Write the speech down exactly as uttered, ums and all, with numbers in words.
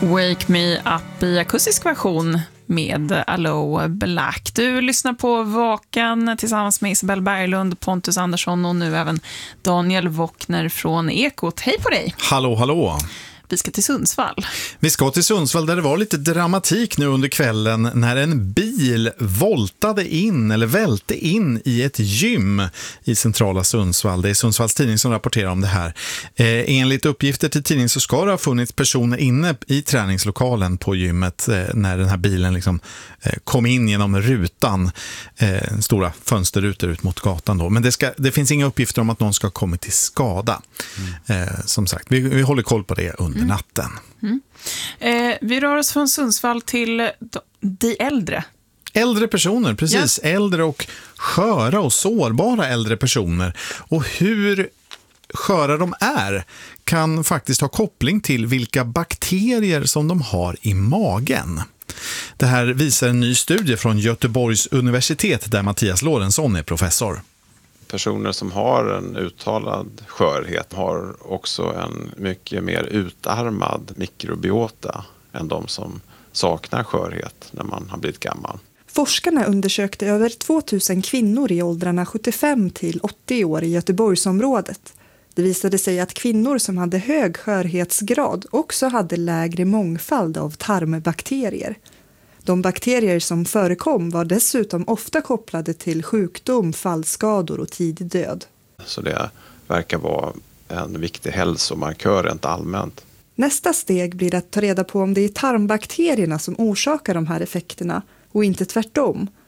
Wake Me Up i akustisk version med Aloe Black. Du lyssnar på Vaken tillsammans med Isabel Berglund, Pontus Andersson och nu även Daniel Wockner från Ekot. Hej på dig! Hallå, hallå! Vi ska till Sundsvall. Vi ska till Sundsvall där det var lite dramatik nu under kvällen när en bil voltade in eller välte in i ett gym i centrala Sundsvall. Det är Sundsvalls tidning som rapporterar om det här. Eh, enligt uppgifter till tidningen så ska det ha funnits personer inne i träningslokalen på gymmet eh, när den här bilen liksom, eh, kom in genom rutan, eh, stora fönsterrutor ut mot gatan då. Men det, ska, det finns inga uppgifter om att någon ska ha kommit till skada. Mm. Eh, som sagt, vi, vi håller koll på det under natten. Mm. Eh, vi rör oss från Sundsvall till de äldre. Äldre personer, precis. Ja. Äldre och sköra och sårbara äldre personer. Och hur sköra de är kan faktiskt ha koppling till vilka bakterier som de har i magen. Det här visar en ny studie från Göteborgs universitet där Mattias Lorentzon är professor. Personer som har en uttalad skörhet har också en mycket mer utarmad mikrobiota än de som saknar skörhet när man har blivit gammal. Forskarna undersökte över tvåtusen kvinnor i åldrarna sjuttiofem till åttio år i Göteborgsområdet. Det visade sig att kvinnor som hade hög skörhetsgrad också hade lägre mångfald av tarmbakterier. De bakterier som förekom var dessutom ofta kopplade till sjukdom, fallskador och tidig död. Så det verkar vara en viktig hälsomarkör rent allmänt. Nästa steg blir att ta reda på om det är tarmbakterierna som orsakar de här effekterna och inte tvärtom.